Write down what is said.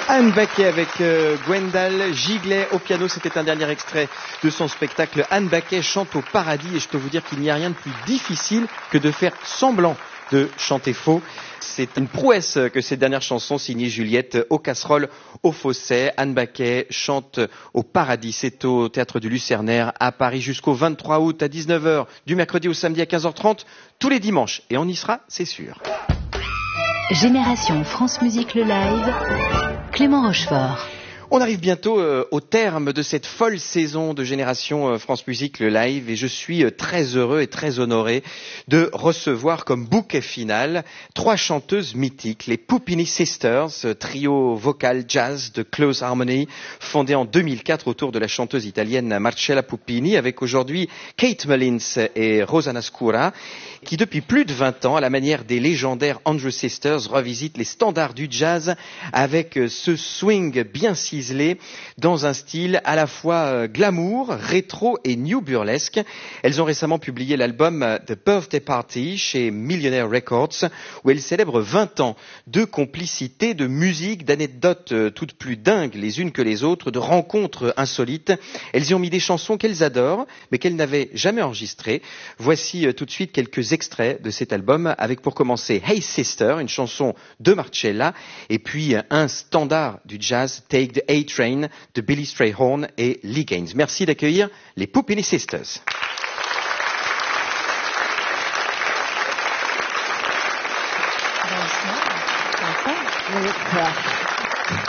Anne Baquet avec Gwendal Giglet au piano. C'était un dernier extrait de son spectacle. Anne Baquet chante au paradis et je peux vous dire qu'il n'y a rien de plus difficile que de faire semblant de chanter faux. C'est une prouesse que cette dernière chanson signée Juliette aux casseroles, au fausset. Anne Baquet chante au paradis. C'est au Théâtre du Lucernaire à Paris jusqu'au 23 août à 19h, du mercredi au samedi à 15h30, tous les dimanches. Et on y sera, c'est sûr. Génération France Musique le live, Clément Rochefort. On arrive bientôt au terme de cette folle saison de Génération France Musique le live et je suis très heureux et très honoré de recevoir comme bouquet final 3 chanteuses mythiques, les Puppini Sisters, trio vocal jazz de Close Harmony, fondé en 2004 autour de la chanteuse italienne Marcella Puppini, avec aujourd'hui Kate Mullins et Rosanna Scura, qui depuis plus de 20 ans, à la manière des légendaires Andrews Sisters, revisitent les standards du jazz avec ce swing bien ciselé dans un style à la fois glamour, rétro et new burlesque. Elles ont récemment publié l'album The Birthday Party chez Millionaire Records, où elles célèbrent 20 ans de complicité, de musique, d'anecdotes toutes plus dingues les unes que les autres, de rencontres insolites. Elles y ont mis des chansons qu'elles adorent, mais qu'elles n'avaient jamais enregistrées. Voici tout de suite quelques extraits de cet album, avec pour commencer Hey Sister, une chanson de Marcella, et puis un standard du jazz, Take the A-Train de Billy Strayhorn et Lee Gaines. Merci d'accueillir les Puppini Sisters. Bonsoir.